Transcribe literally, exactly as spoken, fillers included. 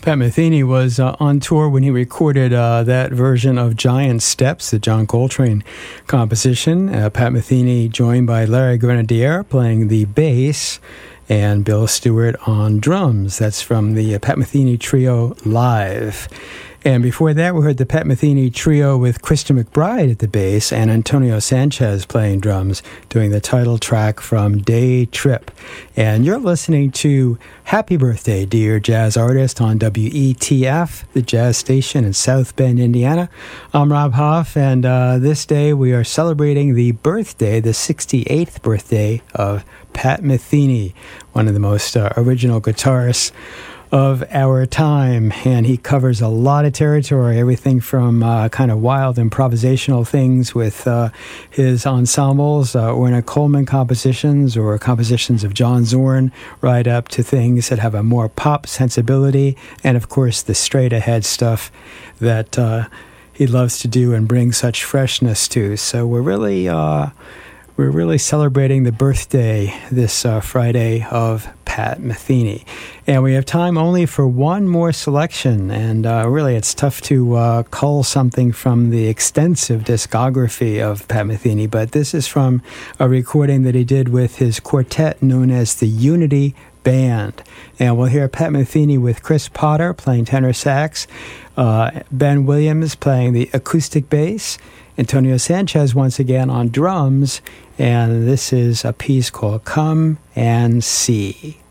Pat Metheny was uh, on tour when he recorded uh, that version of Giant Steps, the John Coltrane composition. Uh, Pat Metheny joined by Larry Grenadier playing the bass and Bill Stewart on drums. That's from the uh, Pat Metheny Trio Live. And before that, we heard the Pat Metheny Trio with Christian McBride at the bass and Antonio Sanchez playing drums, doing the title track from Day Trip. And you're listening to Happy Birthday, Dear Jazz Artist on W E T F, the jazz station in South Bend, Indiana. I'm Rob Hoff, and uh, this day we are celebrating the birthday, the sixty-eighth birthday of Pat Metheny, one of the most uh, original guitarists of our time, and he covers a lot of territory, everything from uh, kind of wild improvisational things with uh, his ensembles, uh, Ornette Coleman compositions or compositions of John Zorn, right up to things that have a more pop sensibility, and of course the straight-ahead stuff that uh, he loves to do and bring such freshness to. So we're really... Uh, We're really celebrating the birthday this uh, Friday of Pat Metheny. And we have time only for one more selection. And uh, really, it's tough to uh, cull something from the extensive discography of Pat Metheny. But this is from a recording that he did with his quartet known as the Unity Band. And we'll hear Pat Metheny with Chris Potter playing tenor sax, uh, Ben Williams playing the acoustic bass, Antonio Sanchez once again on drums, and this is a piece called Come and See.